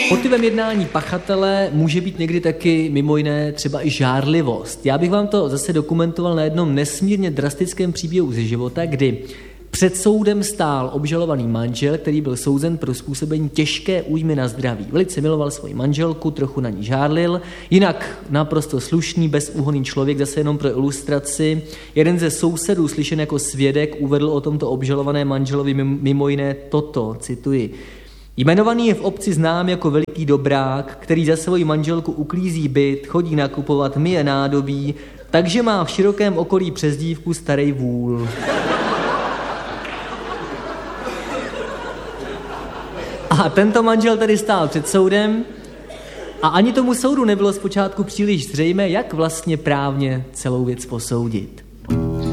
Motivem jednání pachatele může být někdy taky mimo jiné třeba i žárlivost. Já bych vám to zase dokumentoval na jednom nesmírně drastickém příběhu ze života, kdy před soudem stál obžalovaný manžel, který byl souzen pro způsobení těžké újmy na zdraví. Velice miloval svoji manželku, trochu na ní žárlil, jinak naprosto slušný, bezúhonný člověk, zase jenom pro ilustraci. Jeden ze sousedů, slyšen jako svědek, uvedl o tomto obžalované manželovi mimo jiné toto, cituji. Jmenovaný je v obci znám jako veliký dobrák, který za svoji manželku uklízí byt, chodí nakupovat, myje nádobí, takže má v širokém okolí přezdívku Starej vůl. A tento manžel tedy stál před soudem a ani tomu soudu nebylo zpočátku příliš zřejmé, jak vlastně právně celou věc posoudit.